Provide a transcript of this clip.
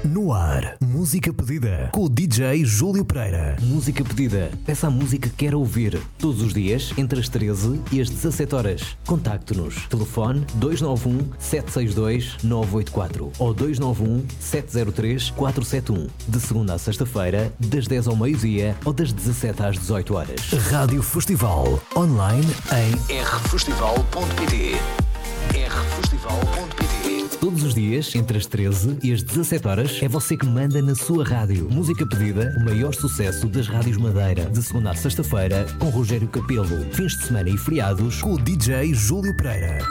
No ar, música pedida com o DJ Júlio Pereira. Música pedida, peça a música que quer ouvir. Todos os dias, entre as 13 e as 17 horas. Contacte-nos. Telefone 291-762-984 ou 291-703-471. De segunda a sexta-feira, das 10 ao meio-dia ou das 17 às 18 horas. Rádio Festival, online em rfestival.pt. rfestival.pt. Todos os dias, entre as 13 e as 17 horas, é você que manda na sua rádio. Música pedida, o maior sucesso das rádios Madeira. De segunda a sexta-feira, com Rogério Capelo. Fins de semana e feriados, com o DJ Júlio Pereira.